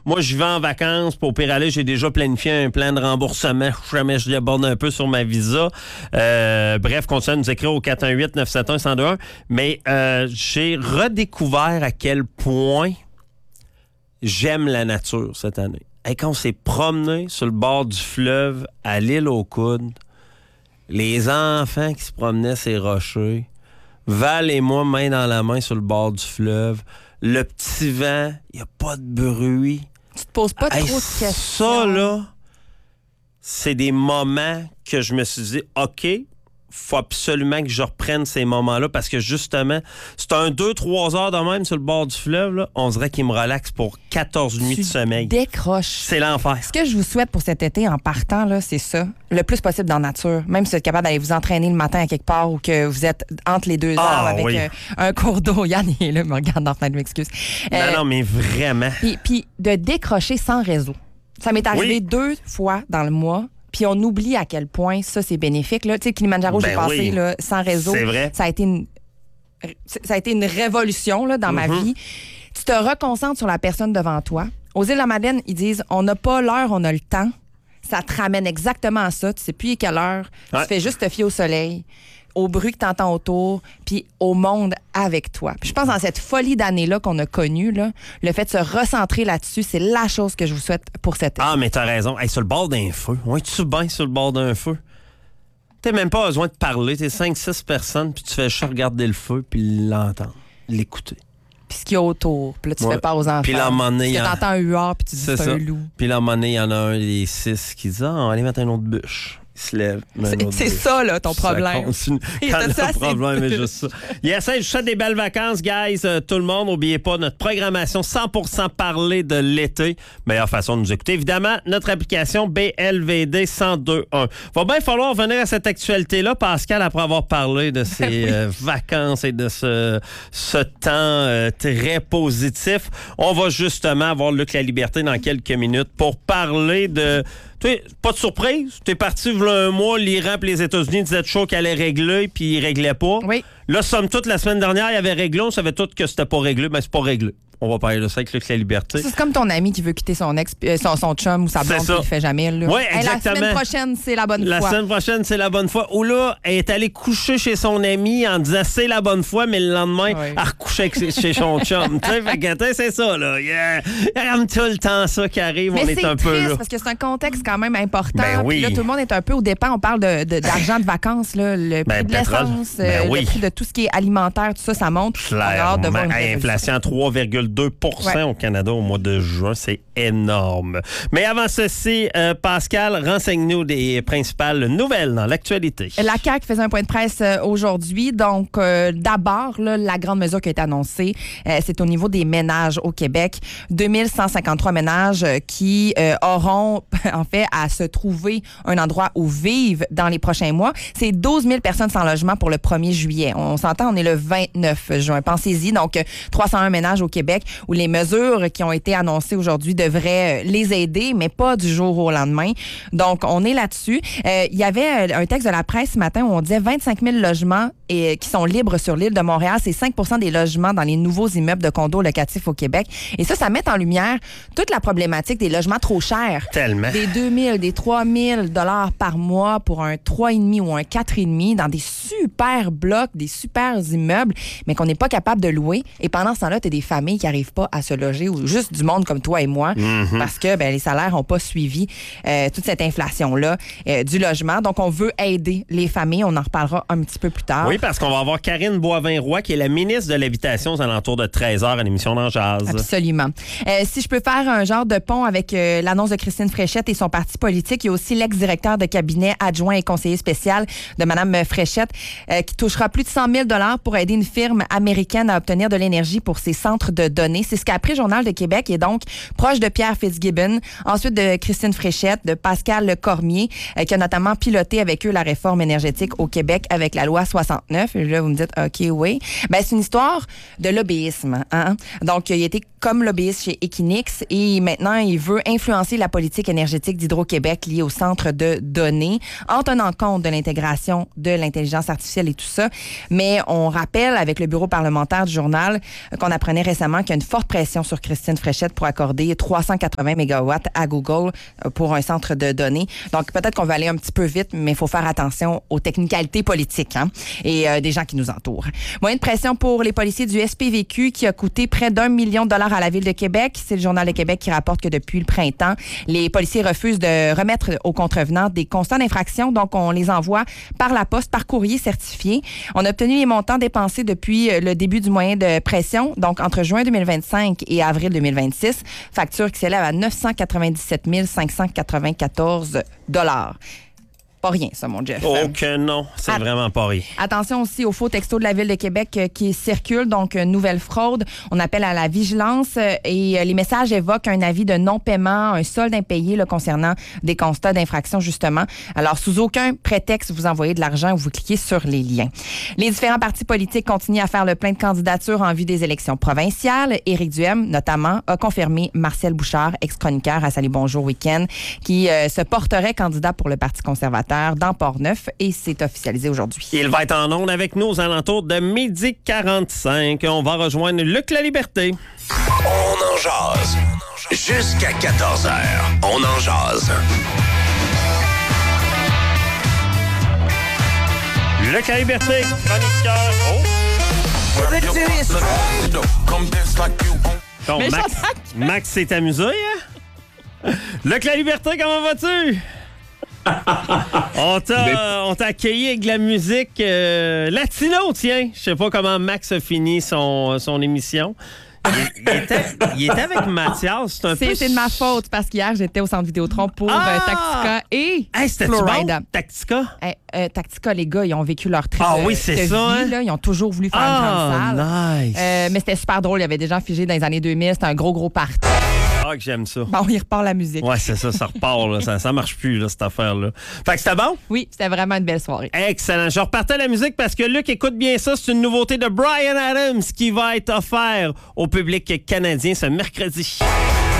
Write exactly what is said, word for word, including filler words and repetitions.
Moi, je vais en vacances. Pour pire aller, j'ai déjà planifié un plan de remboursement. Jamais je déborde un peu sur ma visa. Euh, bref, continuez à nous écrire au quatre un huit neuf sept un un zéro deux un. Mais euh, j'ai redécouvert à quel point j'aime la nature cette année. Et quand on s'est promené sur le bord du fleuve à l'île aux Coudes, les enfants qui se promenaient ces rochers, Val et moi, main dans la main sur le bord du fleuve, le petit vent, il n'y a pas de bruit. Tu te poses pas Hey, trop de questions. Ça, là, c'est des moments que je me suis dit, OK, faut absolument que je reprenne ces moments-là parce que justement, c'est un deux trois heures de même sur le bord du fleuve, là, on dirait qu'il me relaxe pour quatorze nuits Tu de sommeil. décroches. C'est l'enfer. Ce que je vous souhaite pour cet été en partant, là, c'est ça. Le plus possible dans la nature. Même si vous êtes capable d'aller vous entraîner le matin à quelque part ou que vous êtes entre les deux Ah, arbres avec oui. euh, un cours d'eau. Yann, il est là, il me regarde dans la fenêtre, je m'excuse. Non, Euh, non, mais vraiment. Puis, puis de décrocher sans réseau. Ça m'est arrivé Oui. deux fois dans le mois. Puis on oublie à quel point ça, c'est bénéfique. Là. Tu sais, Kilimanjaro, Ben j'ai passé oui. là, sans réseau. C'est vrai. Ça a été une, ça a été une révolution là, dans ma Mm-hmm. vie. Tu te reconcentres sur la personne devant toi. Aux îles de la Madeleine, ils disent on n'a pas l'heure, on a le temps. Ça te ramène exactement à ça. Tu sais plus à quelle heure. Ouais. Tu fais juste te fier au soleil, au bruit que tu entends autour, puis au monde avec toi. Puis je pense dans cette folie d'année-là qu'on a connue, là, le fait de se recentrer là-dessus, c'est la chose que je vous souhaite pour cette année. Ah, mais t'as raison. Hey, sur le bord d'un feu. Ouais, tu bien sur le bord d'un feu. T'as même pas besoin de parler. T'es cinq six personnes, puis tu fais juste regarder le feu, puis l'entendre, l'écouter. Puis ce qu'il y a autour. Puis là, tu Ouais. fais peur aux enfants. Puis là, à un moment donné, Parce il y que a- t'entends un huard, puis tu dis C'est c'est ça. un loup. Puis là, à un moment donné, il y en a un des six qui dit « Ah, on va aller mettre une autre bûche. » Il se lève. met une C'est- autre c'est bûche. ça, là, ton Ça problème. continue. Et Quand t'as le ça, c'est problème est bûche. juste ça. Yes, hey, je vous souhaite des belles vacances, guys. Euh, tout le monde, n'oubliez pas notre programmation cent pour cent parler de l'été. Meilleure façon de nous écouter. Évidemment, notre application B L V D cent deux un. Va bien falloir revenir à cette actualité-là, Pascal, après avoir parlé de ses oui. euh, vacances et de ce, ce temps euh, très positif. On va justement avoir Luc La Liberté dans quelques minutes pour parler de... Tu sais, pas de surprise. T'es parti il y a un mois, l'Iran et les États-Unis disaient chaud qu'elle allait régler, puis ils réglaient pas. Oui. Là, somme toute, la semaine dernière, il y avait réglé. On savait tout que c'était pas réglé, mais c'est pas réglé. On va parler de ça avec Luc La Liberté. Ça, c'est comme ton ami qui veut quitter son ex, euh, son, son chum ou sa C'est blonde, ça. puis il le fait jamais. Là. Ouais, Hey, exactement. la semaine prochaine, c'est la bonne La fois. semaine prochaine, c'est la bonne fois. Ou là, elle est allée coucher chez son ami en disant c'est la bonne fois, mais le lendemain, Ouais. elle recouchait avec- chez son chum. Tu sais, fait que, tu sais, c'est ça, là. Il y a il y a tout le temps ça qui arrive. Mais on est c'est un peu triste là. parce que c'est un contexte quand même important. Ben oui. Puis là, tout le monde est un peu au départ. On parle de, de- d'argent de vacances, là, le prix Ben, de pétrole. l'essence, Ben euh, oui. le prix de tout ce qui est alimentaire, tout ça, ça monte. On a hâte de voir une Clairement. Hey, révolution. inflation à trois virgule deux pour cent Ouais. au Canada au mois de juin. C'est énorme. Mais avant ceci, euh, Pascal, renseigne-nous des principales nouvelles dans l'actualité. La C A Q faisait un point de presse euh, aujourd'hui. Donc, euh, d'abord, là, la grande mesure qui a été annoncée, euh, c'est au niveau des ménages au Québec. deux mille cent cinquante-trois ménages euh, qui euh, auront, en fait, à se trouver un endroit où vivre dans les prochains mois. C'est douze mille personnes sans logement pour le premier juillet. On s'entend, on est le vingt-neuf juin. Pensez-y. Donc, euh, trois cent un ménages au Québec où les mesures qui ont été annoncées aujourd'hui devraient euh, les aider, mais pas du jour au lendemain. Donc, on est là-dessus. Euh, Il y avait euh, un texte de la presse ce matin où on disait vingt-cinq mille logements et, euh, qui sont libres sur l'île de Montréal. C'est cinq pour cent des logements dans les nouveaux immeubles de condos locatifs au Québec. Et ça, ça met en lumière toute la problématique des logements trop chers. Tellement. Des deux mille, des trois mille dollars par mois pour un trois virgule cinq ou un quatre virgule cinq dans des super blocs, des super immeubles, mais qu'on n'est pas capable de louer. Et pendant ce temps-là, tu as des familles qui n'arrivent pas à se loger ou juste du monde comme toi et moi Mm-hmm. parce que ben, les salaires n'ont pas suivi euh, toute cette inflation-là euh, du logement. Donc, on veut aider les familles. On en reparlera un petit peu plus tard. Oui, parce qu'on va avoir Karine Boivin-Roy, qui est la ministre de l'Habitation aux alentours de treize heures à l'émission d'En Jazz. Absolument. Euh, si je peux faire un genre de pont avec euh, l'annonce de Christine Fréchette et son parti politique, il y a aussi l'ex-directeur de cabinet adjoint et conseiller spécial de Mme Fréchette euh, qui touchera plus de cent mille dollars pour aider une firme américaine à obtenir de l'énergie pour ses centres de données. C'est ce qu'a appris le Journal de Québec et donc proche de Pierre Fitzgibbon, ensuite de Christine Fréchette, de Pascal Cormier, euh, qui a notamment piloté avec eux la réforme énergétique au Québec avec la loi soixante-neuf. Et là, vous me dites, OK, oui. Ben, c'est une histoire de lobbyisme. Hein? Donc, il a été comme lobbyiste chez Equinix et maintenant, il veut influencer la politique énergétique d'Hydro-Québec liée au centre de données en tenant compte de l'intégration de l'intelligence artificielle et tout ça. Mais on rappelle avec le bureau parlementaire du journal qu'on apprenait récemment qu'il y a une forte pression sur Christine Fréchette pour accorder trois cent quatre-vingts mégawatts à Google pour un centre de données. Donc, peut-être qu'on va aller un petit peu vite, mais il faut faire attention aux technicalités politiques hein, et euh, des gens qui nous entourent. Moyen de pression pour les policiers du S P V Q qui a coûté près d'un million de dollars à la Ville de Québec. C'est le Journal de Québec qui rapporte que depuis le printemps, les policiers refusent de remettre aux contrevenants des constats d'infraction. Donc, on les envoie par la poste, par courrier certifié. On a obtenu les montants dépensés depuis le début du moyen de pression, donc entre juin deux mille vingt-cinq et avril deux mille vingt-six. Facture qui s'élève à neuf cent quatre-vingt-dix-sept mille cinq cent quatre-vingt-quatorze dollars. Pas rien, ça, mon Jeff. Oh que non, c'est At- vraiment pas rien. Attention aussi aux faux textos de la Ville de Québec euh, qui circulent, donc euh, nouvelle fraude. On appelle à la vigilance euh, et euh, les messages évoquent un avis de non-paiement, un solde impayé là, concernant des constats d'infraction, justement. Alors, sous aucun prétexte, vous envoyez de l'argent ou vous cliquez sur les liens. Les différents partis politiques continuent à faire le plein de candidatures en vue des élections provinciales. Éric Duhem, notamment, a confirmé Marcel Bouchard, ex-chroniqueur à Salut Bonjour Week-end, qui euh, se porterait candidat pour le Parti conservateur dans Port-Neuf et c'est officialisé aujourd'hui. Il va être en ondes avec nous aux alentours de midi quarante-cinq. On va rejoindre Luc La Liberté. On en jase. Jusqu'à quatorze heures. On en jase. Luc La Liberté, chroniqueur. Oh! Bon, Max, Max s'est amusé, hein? Luc La Liberté, comment vas-tu? on, t'a, on t'a accueilli avec de la musique euh, latino, tiens. Je sais pas comment Max a fini son, son émission. Il, il, était, il était avec Mathias. C'est, un c'est, peu... c'est de ma faute parce qu'hier, j'étais au centre Vidéotron pour ah! euh, Tactica et hey, c'était Florida. Bon, Tactica? Hey, euh, Tactica, les gars, ils ont vécu leur trip ah, de, oui, c'est de ça, vie. Hein? Là, ils ont toujours voulu faire ah, une grande salle. Nice. Euh, mais c'était super drôle. Il y avait des gens figés dans les années deux mille. C'était un gros, gros party. Ah, que j'aime ça. Bon, il repart la musique. Ouais, c'est ça, ça repart. Là. Ça, ça marche plus, là, cette affaire-là. Fait que c'était bon? Oui, c'était vraiment une belle soirée. Excellent. Je repartais la musique parce que Luc, écoute bien ça. C'est une nouveauté de Bryan Adams qui va être offerte au public canadien ce mercredi.